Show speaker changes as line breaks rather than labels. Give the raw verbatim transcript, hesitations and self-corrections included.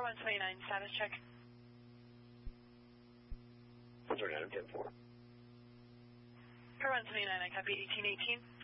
one twenty-nine, status check.
one twenty-nine, ten four.
Per one twenty-nine, I copy eighteen eighteen.